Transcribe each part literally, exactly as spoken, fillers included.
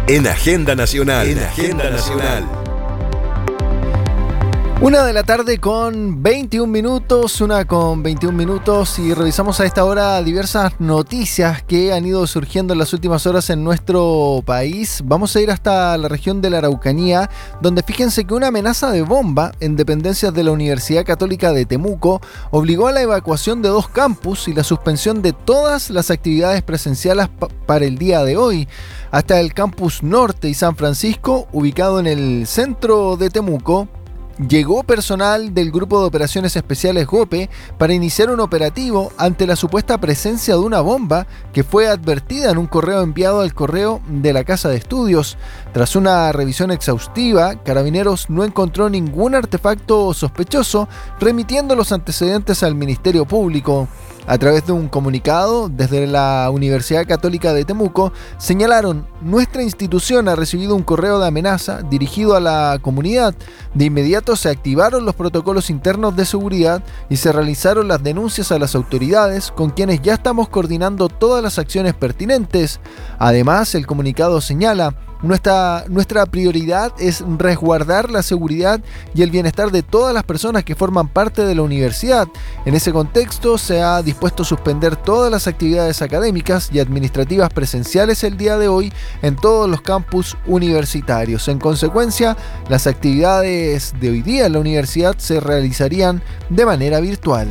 En Agenda Nacional. En Agenda Nacional. Una de la tarde con veintiún minutos, una con veintiún minutos y revisamos a esta hora diversas noticias que han ido surgiendo en las últimas horas en nuestro país. Vamos a ir hasta la región de la Araucanía, donde fíjense que una amenaza de bomba en dependencias de la Universidad Católica de Temuco obligó a la evacuación de dos campus y la suspensión de todas las actividades presenciales pa- para el día de hoy. Hasta el campus Norte y San Francisco, ubicado en el centro de Temuco, llegó personal del Grupo de Operaciones Especiales GOPE para iniciar un operativo ante la supuesta presencia de una bomba que fue advertida en un correo enviado al correo de la Casa de Estudios. Tras una revisión exhaustiva, Carabineros no encontró ningún artefacto sospechoso, remitiendo los antecedentes al Ministerio Público. A través de un comunicado, desde la Universidad Católica de Temuco, señalaron: nuestra institución ha recibido un correo de amenaza dirigido a la comunidad. De inmediato se activaron los protocolos internos de seguridad y se realizaron las denuncias a las autoridades, con quienes ya estamos coordinando todas las acciones pertinentes. Además, el comunicado señala: Nuestra, nuestra prioridad es resguardar la seguridad y el bienestar de todas las personas que forman parte de la universidad. En ese contexto, se ha dispuesto a suspender todas las actividades académicas y administrativas presenciales el día de hoy en todos los campus universitarios. En consecuencia, las actividades de hoy día en la universidad se realizarían de manera virtual.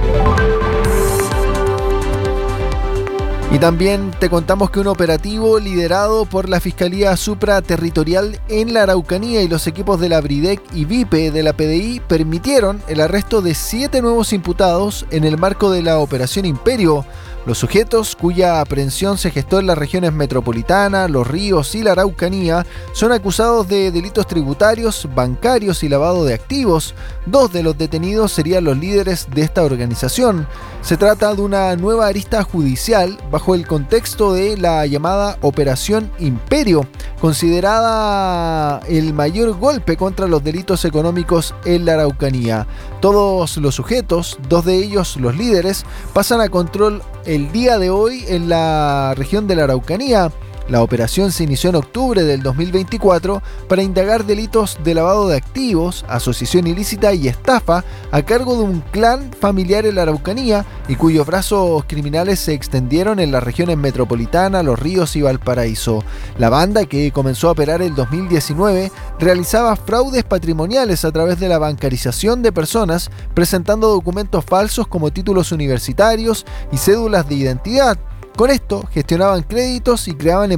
Y también te contamos que un operativo liderado por la Fiscalía Supraterritorial en la Araucanía y los equipos de la BRIDEC y VIPE de la P D I permitieron el arresto de siete nuevos imputados en el marco de la Operación Imperio. Los sujetos, cuya aprehensión se gestó en las regiones metropolitana, Los Ríos y la Araucanía, son acusados de delitos tributarios, bancarios y lavado de activos. Dos de los detenidos serían los líderes de esta organización. Se trata de una nueva arista judicial bajo el contexto de la llamada Operación Imperio, considerada el mayor golpe contra los delitos económicos en la Araucanía. Todos los sujetos, dos de ellos los líderes, pasan a control el día de hoy en la región de la Araucanía. La operación se inició en octubre del dos mil veinticuatro para indagar delitos de lavado de activos, asociación ilícita y estafa a cargo de un clan familiar en la Araucanía y cuyos brazos criminales se extendieron en las regiones metropolitana, Los Ríos y Valparaíso. La banda, que comenzó a operar el dos mil diecinueve, realizaba fraudes patrimoniales a través de la bancarización de personas, presentando documentos falsos como títulos universitarios y cédulas de identidad. Con esto gestionaban créditos y creaban